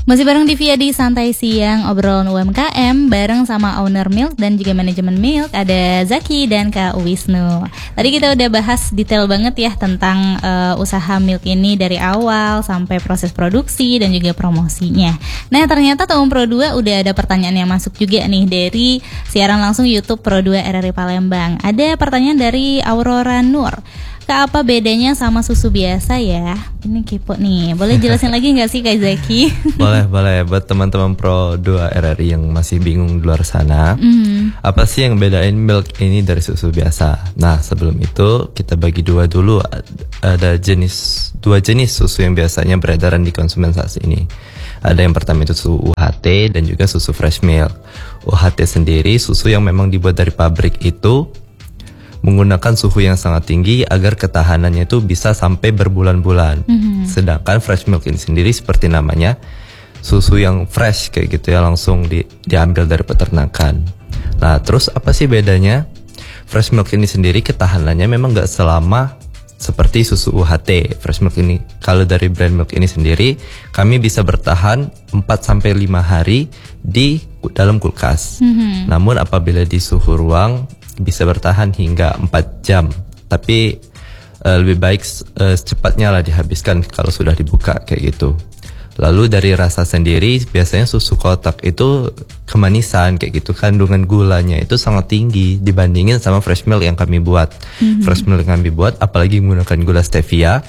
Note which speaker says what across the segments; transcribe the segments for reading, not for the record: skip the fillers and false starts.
Speaker 1: Masih bareng Divya di Santai Siang, obrolan UMKM bareng sama owner Milk dan juga manajemen Milk, ada Zaki dan Kak Wisnu. Tadi kita udah bahas detail banget ya tentang usaha Milk ini dari awal sampai proses produksi dan juga promosinya. Nah, ternyata tahun Pro 2 udah ada pertanyaan yang masuk juga nih dari siaran langsung YouTube Pro 2 RRI Palembang. Ada pertanyaan dari Aurora Nur. Kak, apa bedanya sama susu biasa ya? Ini kepo nih. Boleh jelasin lagi nggak sih Kak Zaki?
Speaker 2: Boleh. Buat teman-teman Pro 2 RRI yang masih bingung di luar sana, apa sih yang bedain Milk ini dari susu biasa? Nah, sebelum itu kita bagi dua dulu. Ada dua jenis susu yang biasanya beredaran di konsumen saat ini. Ada yang pertama itu susu UHT dan juga susu fresh milk. UHT sendiri susu yang memang dibuat dari pabrik itu menggunakan suhu yang sangat tinggi agar ketahanannya itu bisa sampai berbulan-bulan. Sedangkan fresh milk ini sendiri seperti namanya, susu yang fresh kayak gitu ya, langsung diambil dari peternakan. Nah, terus apa sih bedanya? Fresh milk ini sendiri ketahanannya memang gak selama seperti susu UHT. Fresh milk ini, kalau dari brand milk ini sendiri, kami bisa bertahan 4-5 hari di dalam kulkas. Namun apabila di suhu ruang bisa bertahan hingga 4 jam. Tapi lebih baik secepatnya lah dihabiskan kalau sudah dibuka kayak gitu. Lalu dari rasa sendiri, biasanya susu kotak itu kemanisan kayak gitu, kandungan gulanya itu sangat tinggi dibandingin sama fresh milk yang kami buat. Fresh milk yang kami buat, apalagi menggunakan gula stevia,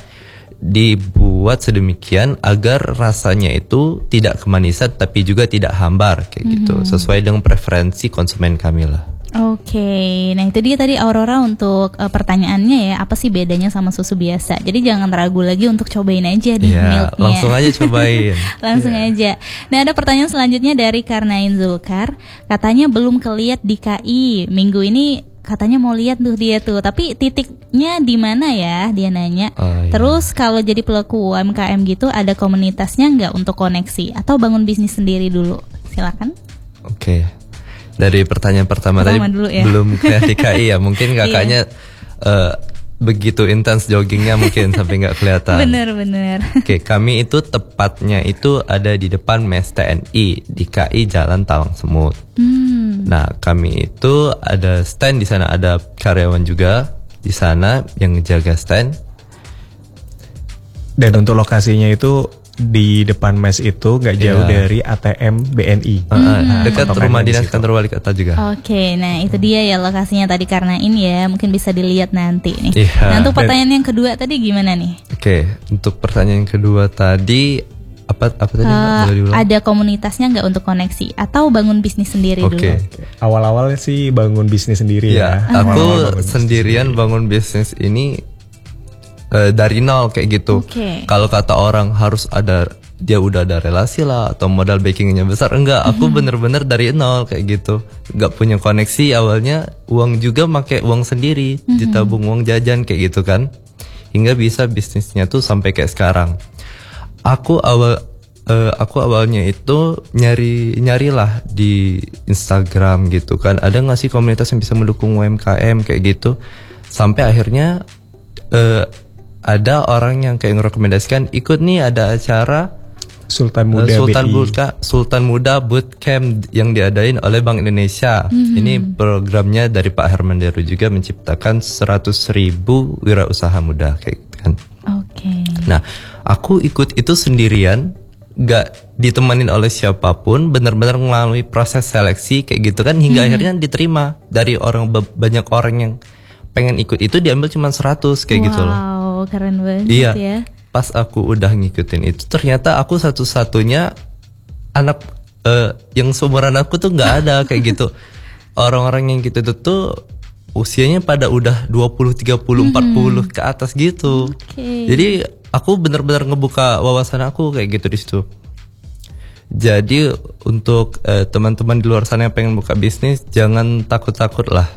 Speaker 2: dibuat sedemikian agar rasanya itu tidak kemanisan tapi juga tidak hambar kayak gitu, sesuai dengan preferensi konsumen kami lah.
Speaker 1: Oke, nah itu dia tadi Aurora untuk pertanyaannya ya, apa sih bedanya sama susu biasa? Jadi jangan ragu lagi untuk cobain aja di Milknya.
Speaker 2: Langsung aja cobain.
Speaker 1: Langsung aja. Nah, ada pertanyaan selanjutnya dari Karnain Zulkar, katanya belum keliat di KI minggu ini. Katanya mau lihat tuh dia tuh, tapi titiknya di mana ya? Dia nanya. Terus kalau jadi pelaku UMKM gitu, ada komunitasnya nggak untuk koneksi atau bangun bisnis sendiri dulu? Silakan.
Speaker 2: Oke. Dari pertanyaan pertama tadi dulu, ya. Belum ke DKI ya, mungkin kakaknya begitu intens joggingnya mungkin sampai nggak kelihatan.
Speaker 1: Bener.
Speaker 2: Oke, kami itu tepatnya itu ada di depan Mes TNI di KI Jalan Talang Semut. Nah, kami itu ada stand di sana, ada karyawan juga di sana yang jaga stand.
Speaker 3: Dan untuk lokasinya itu di depan mes itu nggak jauh dari ATM BNI.
Speaker 2: Dekat rumah dinas kantor wali kota juga.
Speaker 1: Oke, nah itu dia ya lokasinya tadi karena ini ya, mungkin bisa dilihat nanti nih. Nah, untuk pertanyaan yang kedua tadi gimana nih?
Speaker 2: Oke, untuk pertanyaan yang kedua tadi apa tadi?
Speaker 1: Ada komunitasnya nggak untuk koneksi atau bangun bisnis sendiri dulu?
Speaker 3: Awal-awal sih bangun bisnis sendiri ya.
Speaker 2: Aku sendirian bangun bisnis ini dari nol kayak gitu. Kalau kata orang harus dia udah ada relasi lah atau modal backingnya besar, enggak, aku bener-bener dari nol kayak gitu. Enggak punya koneksi awalnya, uang juga pakai uang sendiri, ditabung uang jajan kayak gitu kan. Hingga bisa bisnisnya tuh sampai kayak sekarang. Aku awalnya itu nyarilah di Instagram gitu kan, ada nggak sih komunitas yang bisa mendukung UMKM kayak gitu. Sampai akhirnya ada orang yang kayak ngerekomendasikan ikut nih, ada acara
Speaker 3: Sultan
Speaker 2: Muda Bootcamp yang diadain oleh Bank Indonesia. Ini programnya dari Pak Herman Deru juga, menciptakan 100.000 wirausaha muda kayak gitu kan. Nah, aku ikut itu sendirian, gak ditemenin oleh siapapun, benar-benar melalui proses seleksi kayak gitu kan, hingga akhirnya diterima dari banyak orang yang pengen ikut itu, diambil cuma 100 kayak gitu loh.
Speaker 1: Keren banget ya.
Speaker 2: Pas aku udah ngikutin itu, ternyata aku satu-satunya anak yang seumuran aku tuh nggak ada kayak gitu. Orang-orang yang gitu tuh usianya pada udah 20, 30, 40 ke atas gitu. Jadi aku benar-benar ngebuka wawasan aku kayak gitu di situ. Jadi untuk teman-teman di luar sana yang pengen buka bisnis, jangan takut-takut lah.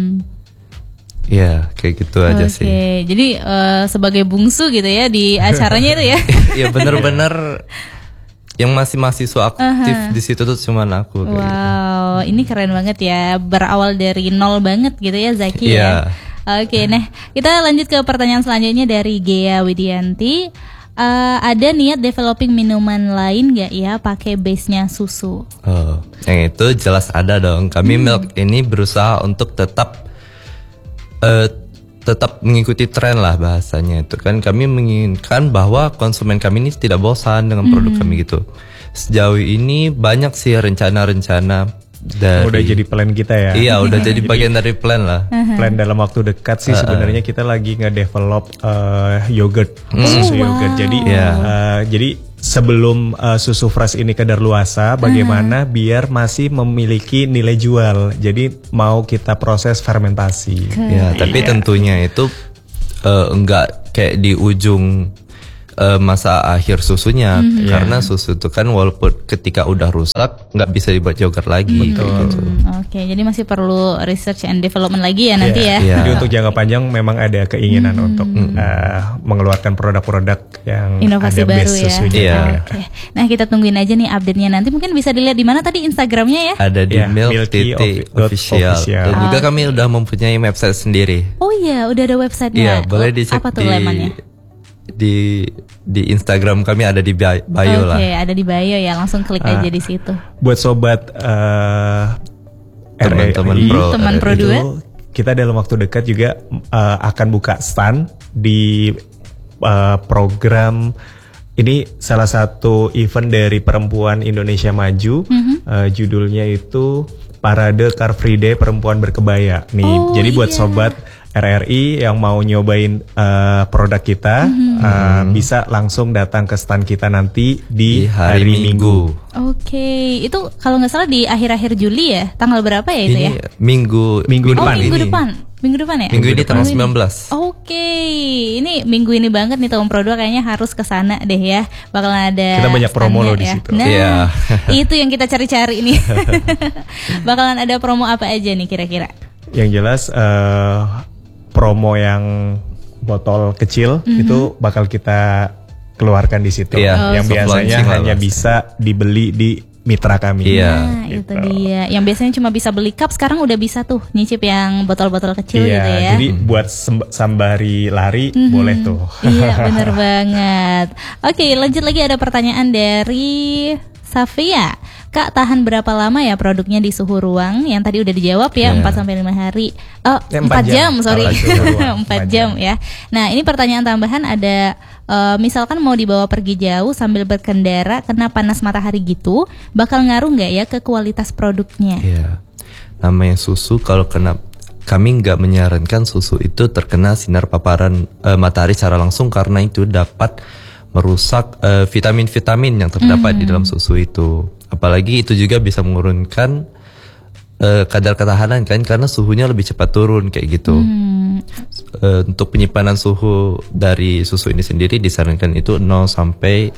Speaker 2: Ya, kayak gitu aja sih.
Speaker 1: Jadi sebagai bungsu gitu ya di acaranya itu ya.
Speaker 2: Iya, bener-bener yang masih mahasiswa aktif di situ tuh cuman aku.
Speaker 1: Wow, ini keren banget ya. Berawal dari nol banget gitu ya Zaki ya. Oke, nah kita lanjut ke pertanyaan selanjutnya dari Gea Widianti. ada niat developing minuman lain nggak ya pakai base-nya susu?
Speaker 2: Oh, yang itu jelas ada dong. Kami Milk ini berusaha untuk tetap mengikuti tren lah bahasanya itu kan. Kami menginginkan bahwa konsumen kami ini tidak bosan dengan produk kami gitu. Sejauh ini banyak sih rencana-rencana dari,
Speaker 3: udah jadi plan kita ya.
Speaker 2: Iya, udah jadi bagian dari plan lah.
Speaker 3: Plan dalam waktu dekat sih sebenarnya kita lagi nge-develop yogurt, susu yogurt. Jadi jadi sebelum susu fresh ini kedaluarsa, bagaimana biar masih memiliki nilai jual. Jadi mau kita proses fermentasi.
Speaker 2: Ya, tapi tentunya itu enggak kayak di ujung masa akhir susunya, karena susu itu kan walaupun ketika udah rusak nggak bisa dibuat yogurt lagi. Gitu.
Speaker 1: Oke, jadi masih perlu research and development lagi ya nanti ya.
Speaker 3: Jadi untuk jangka panjang memang ada keinginan untuk mengeluarkan produk-produk yang
Speaker 1: inovasi
Speaker 3: ada
Speaker 1: baru
Speaker 3: base
Speaker 1: ya.
Speaker 3: susunya.
Speaker 1: Oke. Nah, kita tungguin aja nih update-nya nanti. Mungkin bisa dilihat di mana tadi Instagramnya ya?
Speaker 2: Ada di
Speaker 3: milk.official.
Speaker 2: Dan juga kami udah mempunyai website sendiri.
Speaker 1: Oh iya, udah ada website-nya.
Speaker 2: Iya, boleh dicek
Speaker 1: apa tuh lamannya?
Speaker 2: Di Instagram kami ada di bio lah.
Speaker 1: Oke, ada di bio ya, langsung klik aja di situ.
Speaker 3: Buat sobat
Speaker 2: teman
Speaker 1: Pro 2,
Speaker 3: itu, kita dalam waktu dekat juga akan buka stand di program ini, salah satu event dari Perempuan Indonesia Maju. Judulnya itu Parade Car Free Day Perempuan Berkebaya nih. Jadi buat sobat RRI yang mau nyobain produk kita, bisa langsung datang ke stand kita nanti di hari Minggu.
Speaker 1: Oke, itu kalau nggak salah di akhir-akhir Juli ya, tanggal berapa ya itu
Speaker 2: ini
Speaker 1: ya?
Speaker 2: Minggu depan.
Speaker 1: Minggu depan ya?
Speaker 2: Minggu ini tanggal 19.
Speaker 1: Oke, ini minggu ini banget nih Tahun Pro 2 kayaknya harus ke sana deh ya. Bakalan ada
Speaker 3: kita banyak promo loh di
Speaker 1: ya.
Speaker 3: situ.
Speaker 1: Nah, itu yang kita cari-cari nih. Bakalan ada promo apa aja nih kira-kira?
Speaker 3: Yang jelas promo yang botol kecil itu bakal kita keluarkan di situ. Yang biasanya hanya bisa dibeli di mitra kami.
Speaker 1: Nah, itu dia. Yang biasanya cuma bisa beli cup, sekarang udah bisa tuh nyicip yang botol-botol kecil gitu ya.
Speaker 3: Jadi buat sembari lari boleh tuh.
Speaker 1: Iya, bener banget. Oke, lanjut lagi, ada pertanyaan dari Safia. Kak, tahan berapa lama ya produknya di suhu ruang? Yang tadi udah dijawab ya, 4-5 hari. 4 jam, sorry. 4 jam ya. Nah, ini pertanyaan tambahan ada, misalkan mau dibawa pergi jauh sambil berkendara kena panas matahari gitu, bakal ngaruh nggak ya ke kualitas produknya?
Speaker 2: Iya. Namanya susu, kalau kami nggak menyarankan susu itu terkena sinar paparan matahari secara langsung, karena itu dapat merusak vitamin-vitamin yang terdapat di dalam susu itu. Apalagi itu juga bisa menurunkan kadar ketahanan kan, karena suhunya lebih cepat turun kayak gitu. Untuk penyimpanan suhu dari susu ini sendiri disarankan itu 0 sampai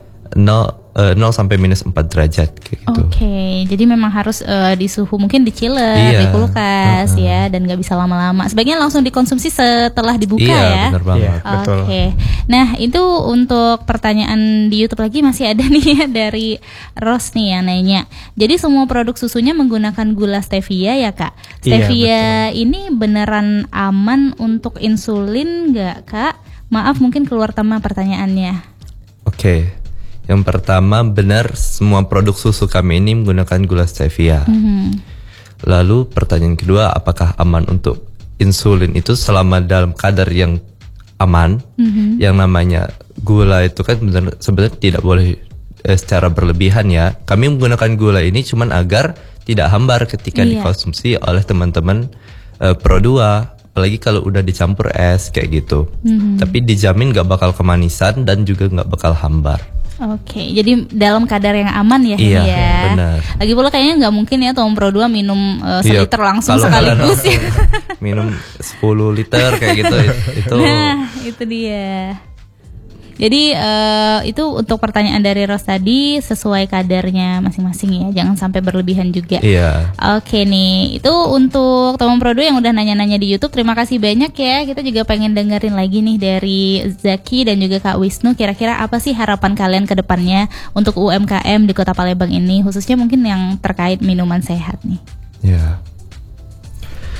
Speaker 2: -4 derajat kayak gitu.
Speaker 1: Oke, jadi memang harus di suhu mungkin di chiller, di kulkas ya, dan nggak bisa lama-lama. Sebaiknya langsung dikonsumsi setelah dibuka ya.
Speaker 2: Benar banget.
Speaker 1: Oke. Nah, itu untuk pertanyaan di YouTube lagi masih ada nih ya, dari Ros nih yang nanya. Jadi semua produk susunya menggunakan gula stevia ya Kak? Stevia ini beneran aman untuk insulin nggak Kak? Maaf mungkin keluar tema pertanyaannya.
Speaker 2: Oke. Yang pertama, benar semua produk susu kami ini menggunakan gula stevia. Lalu pertanyaan kedua, apakah aman untuk insulin? Itu selama dalam kadar yang aman. Yang namanya gula itu kan sebenarnya tidak boleh secara berlebihan ya. Kami menggunakan gula ini cuman agar tidak hambar ketika dikonsumsi oleh teman-teman Pro 2. Apalagi kalau udah dicampur es kayak gitu. Tapi dijamin gak bakal kemanisan dan juga gak bakal hambar.
Speaker 1: Oke, jadi dalam kadar yang aman ya.
Speaker 2: Iya, benar.
Speaker 1: Lagi pula kayaknya nggak mungkin ya Tom Pro 2 minum seliter langsung sekaligus ya.
Speaker 2: Minum 10 liter kayak gitu itu.
Speaker 1: Nah, itu dia. Jadi itu untuk pertanyaan dari Ros tadi, sesuai kadarnya masing-masing ya, jangan sampai berlebihan juga.
Speaker 2: Iya.
Speaker 1: Oke nih, itu untuk teman Pro 2 yang udah nanya-nanya di YouTube, terima kasih banyak ya. Kita juga pengen dengerin lagi nih dari Zaki dan juga Kak Wisnu, kira-kira apa sih harapan kalian ke depannya untuk UMKM di Kota Palembang ini, khususnya mungkin yang terkait minuman sehat nih.
Speaker 2: Ya.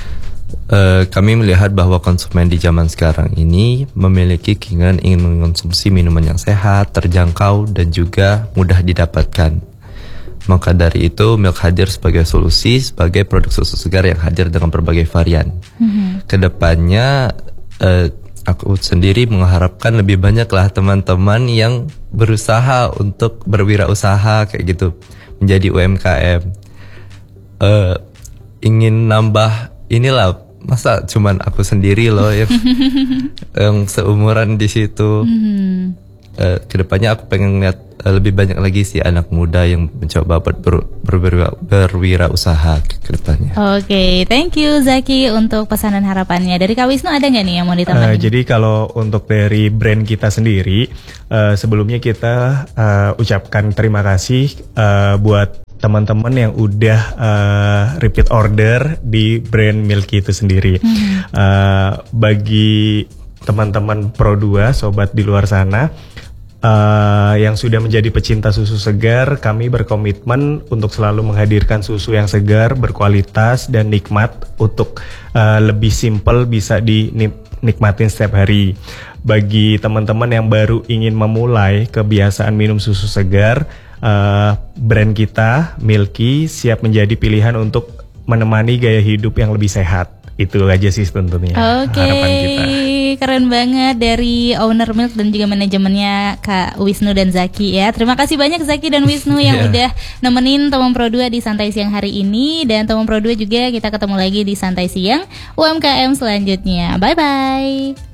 Speaker 2: Kami melihat bahwa konsumen di zaman sekarang ini memiliki keinginan ingin mengonsumsi minuman yang sehat, terjangkau, dan juga mudah didapatkan. Maka dari itu, Milk hadir sebagai solusi, sebagai produk susu segar yang hadir dengan berbagai varian. Kedepannya, aku sendiri mengharapkan lebih banyaklah teman-teman yang berusaha untuk berwirausaha kayak gitu, menjadi UMKM. Ingin nambah inilah, masa cuman aku sendiri loh yang seumuran di situ. Kedepannya aku pengen lihat lebih banyak lagi sih anak muda yang mencoba berwirausaha kedepannya.
Speaker 1: Oke, thank you Zaki untuk pesanan harapannya. Dari Kak Wisnu ada nggak nih yang mau ditambahin?
Speaker 3: Jadi kalau untuk dari brand kita sendiri, sebelumnya kita ucapkan terima kasih buat teman-teman yang udah repeat order di brand Milky itu sendiri. Bagi teman-teman Pro2, sobat di luar sana, yang sudah menjadi pecinta susu segar, kami berkomitmen untuk selalu menghadirkan susu yang segar, berkualitas dan nikmat untuk lebih simple bisa dinikmatin setiap hari. Bagi teman-teman yang baru ingin memulai kebiasaan minum susu segar, brand kita Milky siap menjadi pilihan untuk menemani gaya hidup yang lebih sehat. Itu aja sih tentunya harapan kita.
Speaker 1: Keren banget dari owner Milk dan juga manajemennya Kak Wisnu dan Zaki ya. Terima kasih banyak Zaki dan Wisnu yang udah nemenin Teman Pro2 di Santai Siang hari ini. Dan Teman Pro2 juga kita ketemu lagi di Santai Siang UMKM selanjutnya. Bye bye.